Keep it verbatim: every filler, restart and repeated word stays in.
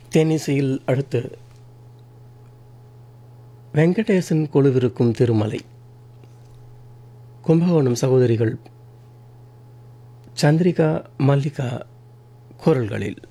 தேனிசையில் அடுத்து வெங்கடேசன் கொலுவிருக்கும் திருமலை, கும்பகோணம் சகோதரிகள் சந்திரிகா மல்லிகா குரல்களில்.